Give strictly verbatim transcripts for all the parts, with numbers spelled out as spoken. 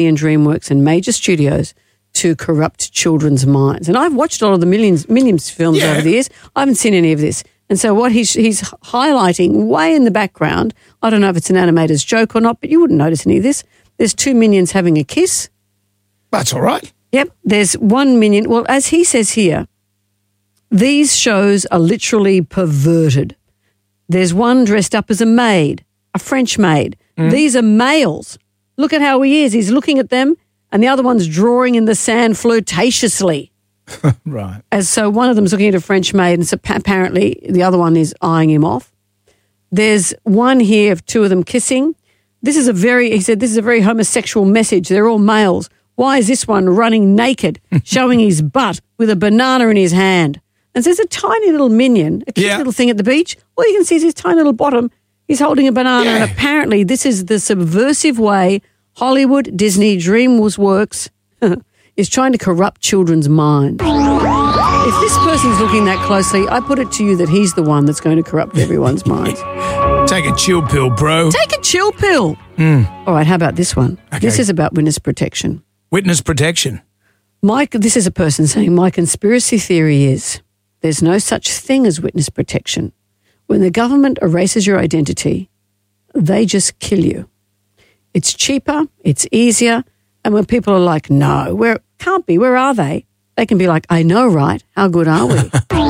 and DreamWorks and major studios to corrupt children's minds. And I've watched all of the Millions Minions films Yeah. over the years. I haven't seen any of this. And so what he's he's highlighting way in the background, I don't know if it's an animator's joke or not, but you wouldn't notice any of this. There's two minions having a kiss. That's all right. Yep. There's one minion. Well, as he says here, these shows are literally perverted. There's one dressed up as a maid, a French maid. Mm. These are males. Look at how he is. He's looking at them, and the other one's drawing in the sand flirtatiously. Right. As so one of them's looking at a French maid, and so apparently the other one is eyeing him off. There's one here of two of them kissing. This is a very, he said, this is a very homosexual message. They're all males. Why is this one running naked, showing his butt with a banana in his hand? And so there's a tiny little minion, a cute Yeah. little thing at the beach. All you can see is his tiny little bottom. He's holding a banana, Yeah. and apparently this is the subversive way Hollywood, Disney, DreamWorks is trying to corrupt children's minds. If this person's looking that closely, I put it to you that he's the one that's going to corrupt everyone's minds. Take a chill pill, bro. Take a chill pill. Mm. All right, how about this one? Okay. This is about witness protection. Witness protection. Mike, this is a person saying, my conspiracy theory is there's no such thing as witness protection. When the government erases your identity, they just kill you. It's cheaper, it's easier, and when people are like, no, where can't be, where are they? They can be like, I know, right? How good are we?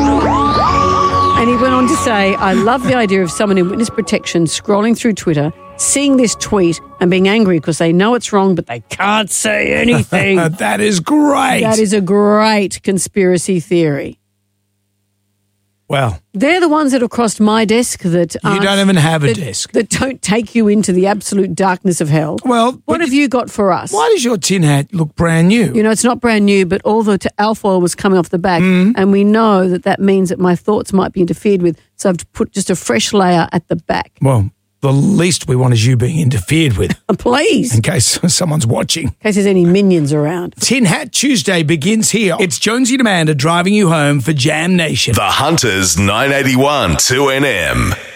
And he went on to say, I love the idea of someone in witness protection scrolling through Twitter, seeing this tweet and being angry because they know it's wrong, but they can't say anything. That is great. That is a great conspiracy theory. Well, They're the ones that have crossed my desk that you aren't- don't even have a that, desk. that don't take you into the absolute darkness of hell. Well, What but have you got for us? why does your tin hat look brand new? You know, it's not brand new, but all the t- alfoil was coming off the back, Mm. and we know that that means that my thoughts might be interfered with, so I've put just a fresh layer at the back. Well, the least we want is you being interfered with, Please, in in case someone's watching. case there's any minions around. Tin Hat Tuesday begins here. It's Jonesy and Amanda driving you home for Jam Nation. The Hunters nine eighty-one two N M.